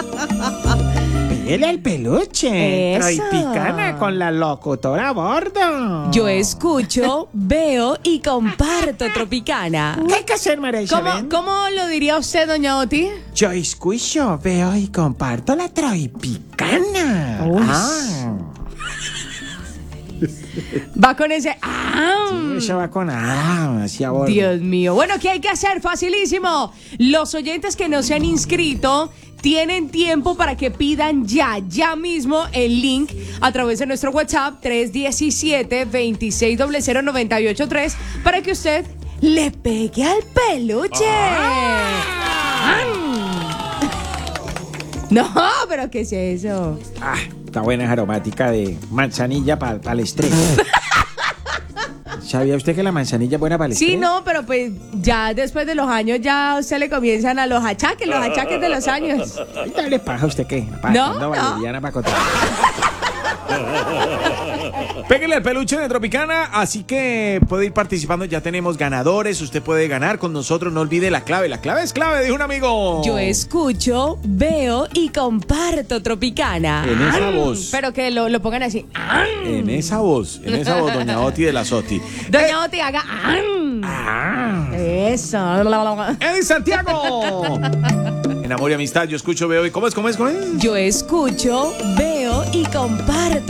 Pégale al peluche. Eso. Troipicana con la locutora a bordo. Yo escucho, veo y comparto Tropicana. ¿Qué hay que hacer, María Isabel? ¿Cómo lo diría usted, doña Oti? Yo escucho, veo y comparto la troipicana. Uy. Va con ese... Eso va con hacia bordo. Dios mío. Bueno, ¿qué hay que hacer? Facilísimo. Los oyentes que no se han inscrito tienen tiempo para que pidan ya mismo el link a través de nuestro WhatsApp 317-2600-983 para que usted le pegue al peluche. No, pero ¿qué es eso? Está buena esa aromática de manzanilla para el estrés. ¿Sabía usted que la manzanilla es buena para el estrés? Sí, no, pero pues ya después de los años ya a usted le comienzan a los achaques de los años. ¿Ahorita le paga a usted qué? No. Valeriana para contar. Pégale al peluche de Tropicana, así que puede ir participando, ya tenemos ganadores, usted puede ganar con nosotros, no olvide la clave es clave, dijo un amigo. Yo escucho, veo y comparto Tropicana. En esa voz. Pero que lo pongan así. En esa voz, doña Oti de la Soti. Doña Oti haga. Eso. ¡Eddie Santiago! En Amor y Amistad, yo escucho, veo y... ¿Cómo es? Yo escucho, veo y comparto